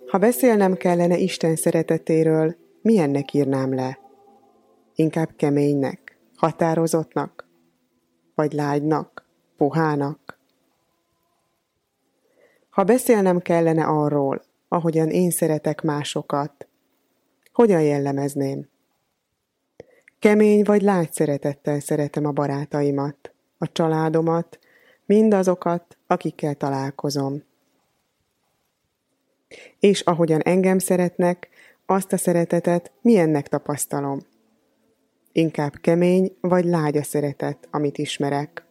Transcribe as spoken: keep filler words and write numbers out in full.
Ha beszélnem kellene Isten szeretetéről, milyennek írnám le? Inkább keménynek, határozottnak, vagy lágynak, puhának? Ha beszélnem kellene arról, ahogyan én szeretek másokat, hogyan jellemezném? Kemény vagy lágy szeretettel szeretem a barátaimat, a családomat, mindazokat, akikkel találkozom. És ahogyan engem szeretnek, azt a szeretetet milyennek tapasztalom? Inkább kemény vagy lágy a szeretet, amit ismerek.